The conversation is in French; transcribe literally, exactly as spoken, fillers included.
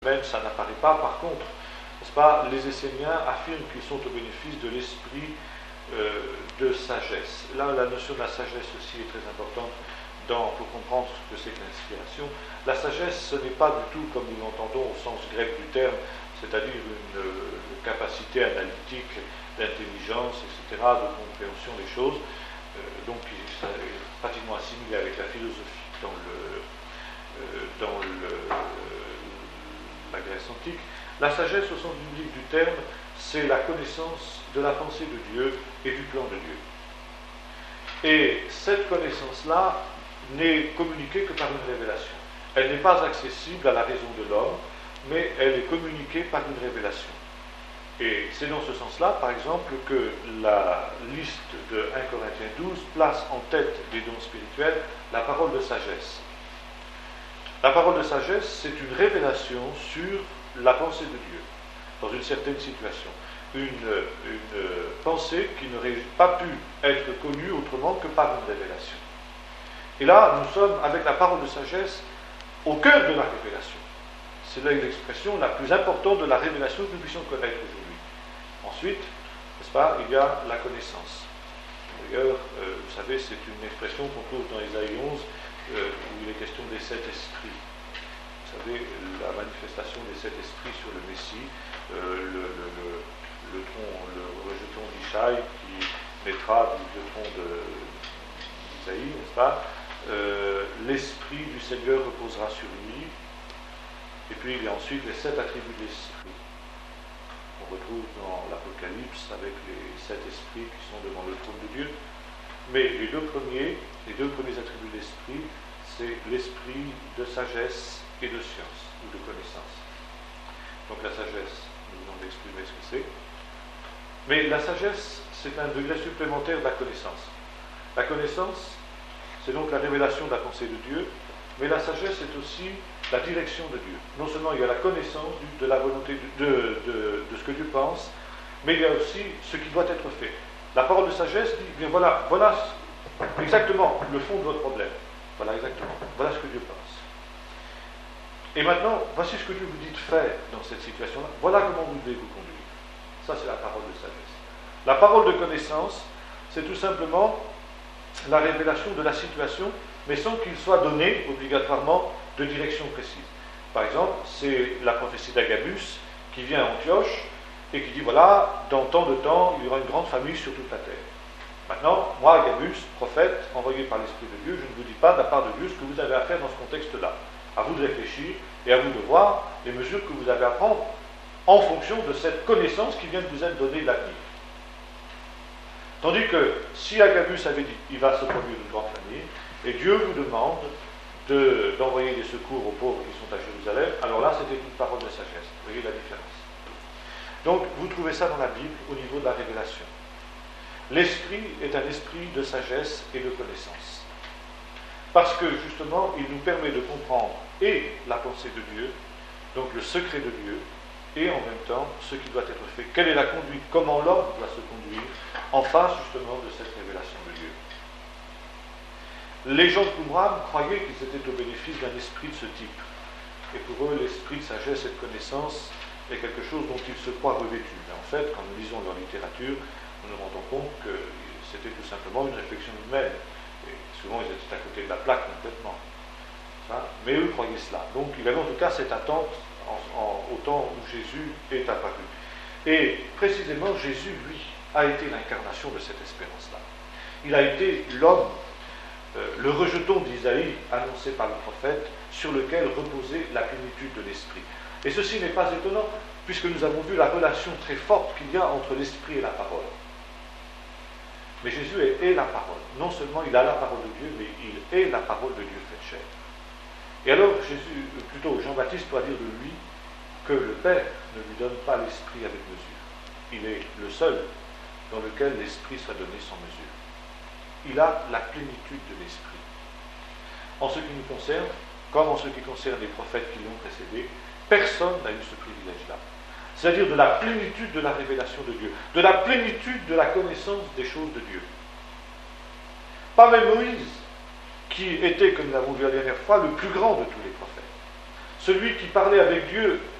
Même ça n'apparaît pas. Par contre, n'est-ce pas, les Esséniens affirment qu'ils sont au bénéfice de l'esprit euh, de sagesse. Là, la notion de la sagesse aussi est très importante dans, pour comprendre ce que c'est que l'inspiration. La sagesse, ce n'est pas du tout comme nous l'entendons au sens grec du terme, c'est-à-dire une, une capacité analytique, d'intelligence, et cetera, de compréhension des choses, euh, donc ça est pratiquement assimilé avec la philosophie dans le, euh, dans le la Grèce antique. La sagesse, au sens biblique du terme, c'est la connaissance de la pensée de Dieu et du plan de Dieu. Et cette connaissance-là n'est communiquée que par une révélation. Elle n'est pas accessible à la raison de l'homme, mais elle est communiquée par une révélation. Et c'est dans ce sens-là, par exemple, que la liste de premier Corinthiens douze place en tête des dons spirituels la parole de sagesse. La parole de sagesse, c'est une révélation sur la pensée de Dieu, dans une certaine situation. Une, une pensée qui n'aurait pas pu être connue autrement que par une révélation. Et là, nous sommes, avec la parole de sagesse, au cœur de la révélation. C'est là l'expression la plus importante de la révélation que nous puissions connaître aujourd'hui. Ensuite, n'est-ce pas, il y a la connaissance. D'ailleurs, euh, vous savez, c'est une expression qu'on trouve dans Ésaïe onze, Euh, où il est question des sept esprits. Vous savez, la manifestation des sept esprits sur le Messie, euh, le, le, le, le, tronc, le rejeton d'Ishaï qui naîtra du, du tronc d'Isaïe, n'est-ce pas, euh, l'esprit du Seigneur reposera sur lui, et puis il y a ensuite les sept attributs de l'esprit. On retrouve dans l'Apocalypse avec les sept esprits qui sont devant le trône de Dieu. Mais les deux premiers, les deux premiers attributs de l'esprit, c'est l'esprit de sagesse et de science, ou de connaissance. Donc la sagesse, nous venons d'exprimer ce que c'est. Mais la sagesse, c'est un degré supplémentaire de la connaissance. La connaissance, c'est donc la révélation de la pensée de Dieu, mais la sagesse est aussi la direction de Dieu. Non seulement il y a la connaissance de la volonté de, de, de, de ce que Dieu pense, mais il y a aussi ce qui doit être fait. La parole de sagesse dit, bien voilà, voilà exactement le fond de votre problème. Voilà exactement, voilà ce que Dieu pense. Et maintenant, voici ce que Dieu vous dit de faire dans cette situation-là. Voilà comment vous devez vous conduire. Ça, c'est la parole de sagesse. La parole de connaissance, c'est tout simplement la révélation de la situation, mais sans qu'il soit donné obligatoirement de direction précise. Par exemple, c'est la prophétie d'Agabus qui vient à Antioche, et qui dit, voilà, dans tant de temps, il y aura une grande famille sur toute la terre. Maintenant, moi, Agabus, prophète, envoyé par l'Esprit de Dieu, je ne vous dis pas de la part de Dieu ce que vous avez à faire dans ce contexte-là. À vous de réfléchir, et à vous de voir les mesures que vous avez à prendre en fonction de cette connaissance qui vient de vous être donnée de l'avenir. Tandis que, si Agabus avait dit, il va se produire une grande famille, et Dieu vous demande de, d'envoyer des secours aux pauvres qui sont à Jérusalem, alors là, c'était une parole de sagesse. Vous voyez la différence. Donc, vous trouvez ça dans la Bible au niveau de la révélation. L'esprit est un esprit de sagesse et de connaissance. Parce que, justement, il nous permet de comprendre et la pensée de Dieu, donc le secret de Dieu, et en même temps, ce qui doit être fait. Quelle est la conduite, comment l'homme doit se conduire en face, justement, de cette révélation de Dieu. Les gens de Qumran croyaient qu'ils étaient au bénéfice d'un esprit de ce type. Et pour eux, l'esprit de sagesse et de connaissance est quelque chose dont ils se croient revêtus. Mais en fait, quand nous lisons leur littérature, nous nous rendons compte que c'était tout simplement une réflexion humaine. Et souvent, ils étaient à côté de la plaque complètement. Ça, mais eux croyaient cela. Donc, il y avait en tout cas cette attente en, en, au temps où Jésus est apparu. Et précisément, Jésus, lui, a été l'incarnation de cette espérance-là. Il a été l'homme, euh, le rejeton d'Isaïe, annoncé par le prophète, sur lequel reposait la plénitude de l'esprit. Et ceci n'est pas étonnant, puisque nous avons vu la relation très forte qu'il y a entre l'esprit et la parole. Mais Jésus est, est la parole. Non seulement il a la parole de Dieu, mais il est la parole de Dieu faite chair. Et alors, Jésus, plutôt Jean-Baptiste doit dire de lui que le Père ne lui donne pas l'esprit avec mesure. Il est le seul dans lequel l'esprit soit donné sans mesure. Il a la plénitude de l'esprit. En ce qui nous concerne, comme en ce qui concerne les prophètes qui l'ont précédé, personne n'a eu ce privilège-là. C'est-à-dire de la plénitude de la révélation de Dieu, de la plénitude de la connaissance des choses de Dieu. Pas même Moïse, qui était, comme nous l'avons vu la dernière fois, le plus grand de tous les prophètes. Celui qui parlait avec Dieu